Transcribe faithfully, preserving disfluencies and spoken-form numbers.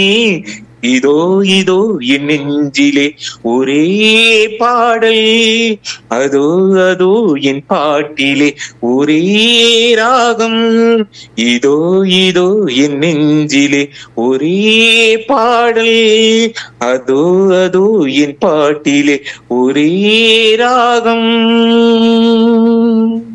இதோ இதோ என் நெஞ்சிலே ஒரே பாடல், அதோ அதோ என் பாட்டிலே ஒரே ராகம். இதோ இதோ என் நெஞ்சிலே ஒரே பாடல், அதோ அதோ என் பாட்டிலே ஒரே ராகம்.